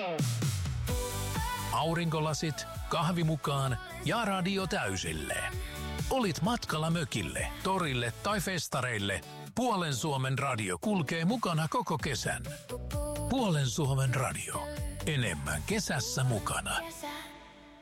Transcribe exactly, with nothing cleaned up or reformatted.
Aurinkolasit, kahvi mukaan ja radio täysille. Olit matkalla mökille, torille tai festareille. Puolen Suomen radio kulkee mukana koko kesän. Puolen Suomen radio. Enemmän kesässä mukana.